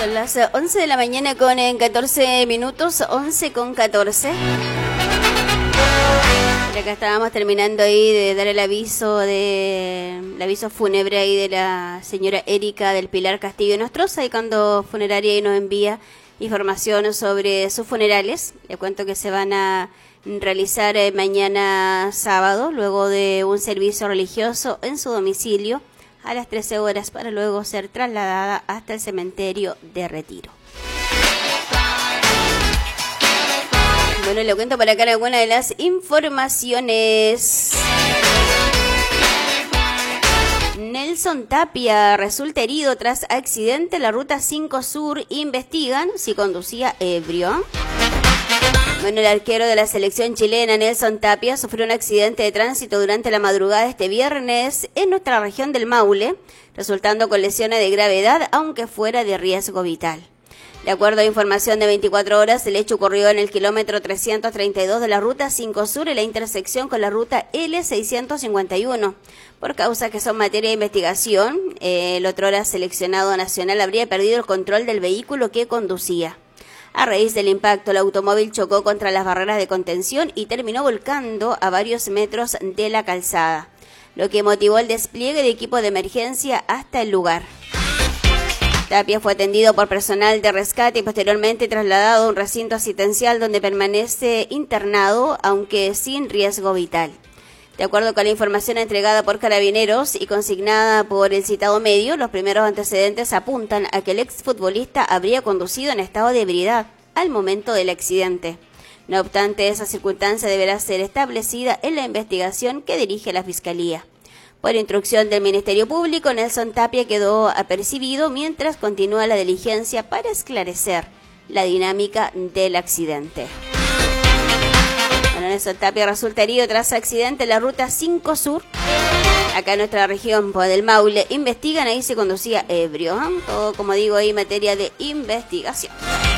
Son las 11 de la mañana con 14 minutos, 11 con 14. Y acá estábamos terminando ahí de dar el aviso fúnebre ahí de la señora Erika del Pilar Castillo Nostroza, y cuando funeraria ahí nos envía información sobre sus funerales. Le cuento que se van a realizar mañana sábado, luego de un servicio religioso en su domicilio a las 13 horas, para luego ser trasladada hasta el cementerio de Retiro. Bueno, le cuento para acá algunas de las informaciones. Nelson Tapia resulta herido tras accidente en la Ruta 5 Sur. Investigan si conducía ebrio. Bueno, el arquero de la selección chilena, Nelson Tapia, sufrió un accidente de tránsito durante la madrugada de este viernes en nuestra región del Maule, resultando con lesiones de gravedad, aunque fuera de riesgo vital. De acuerdo a información de 24 horas, el hecho ocurrió en el kilómetro 332 de la Ruta 5 Sur, en la intersección con la Ruta L651. Por causas que son materia de investigación, el otrora seleccionado nacional habría perdido el control del vehículo que conducía. A raíz del impacto, el automóvil chocó contra las barreras de contención y terminó volcando a varios metros de la calzada, lo que motivó el despliegue de equipo de emergencia hasta el lugar. Tapia fue atendido por personal de rescate y posteriormente trasladado a un recinto asistencial donde permanece internado, aunque sin riesgo vital. De acuerdo con la información entregada por Carabineros y consignada por el citado medio, los primeros antecedentes apuntan a que el exfutbolista habría conducido en estado de ebriedad al momento del accidente. No obstante, esa circunstancia deberá ser establecida en la investigación que dirige la Fiscalía. Por instrucción del Ministerio Público, Nelson Tapia quedó apercibido mientras continúa la diligencia para esclarecer la dinámica del accidente. Bueno, Nelson Tapia resulta herido tras accidente en la Ruta 5 Sur. Acá en nuestra región del Maule investigan ahí si conducía ebrio. Todo, como digo, ahí materia de investigación.